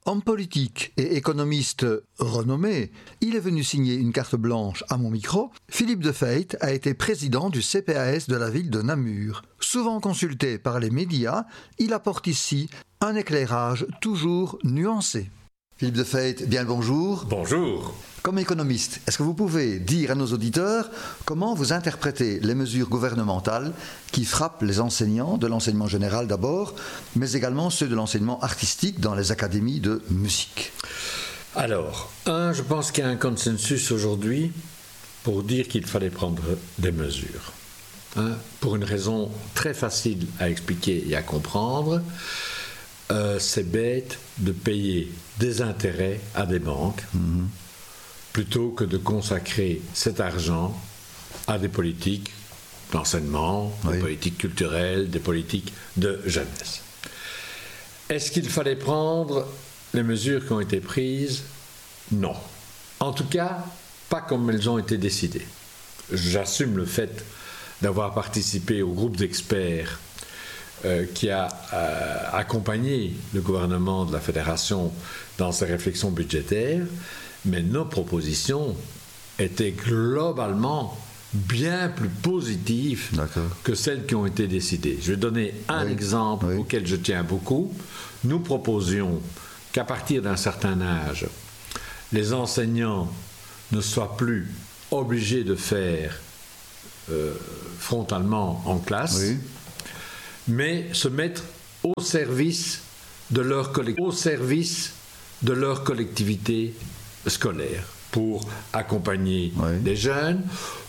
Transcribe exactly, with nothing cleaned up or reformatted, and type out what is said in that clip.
Homme politique et économiste renommé, il est venu signer une carte blanche à mon micro. Philippe de Feit a été président du C P A S de la ville de Namur. Souvent consulté par les médias, il apporte ici un éclairage toujours nuancé. Philippe de Feit, bien le bonjour. Bonjour. Comme économiste, est-ce que vous pouvez dire à nos auditeurs comment vous interprétez les mesures gouvernementales qui frappent les enseignants, de l'enseignement général d'abord, mais également ceux de l'enseignement artistique dans les académies de musique? Alors, un, je pense qu'il y a un consensus aujourd'hui pour dire qu'il fallait prendre des mesures. Hein, pour une raison très facile à expliquer et à comprendre, euh, c'est bête de payer des intérêts à des banques. Mmh. plutôt que de consacrer cet argent à des politiques d'enseignement, oui. des politiques culturelles, des politiques de jeunesse. Est-ce qu'il fallait prendre les mesures qui ont été prises? Non. En tout cas, pas comme elles ont été décidées. J'assume le fait d'avoir participé au groupe d'experts euh, qui a euh, accompagné le gouvernement de la Fédération dans ses réflexions budgétaires. Mais nos propositions étaient globalement bien plus positives D'accord. que celles qui ont été décidées. Je vais donner un oui. exemple oui. auquel je tiens beaucoup. Nous proposions qu'à partir d'un certain âge, les enseignants ne soient plus obligés de faire euh, frontalement en classe, oui. mais se mettre au service de leur, collect- au service de leur collectivité scolaire, pour accompagner oui. les jeunes,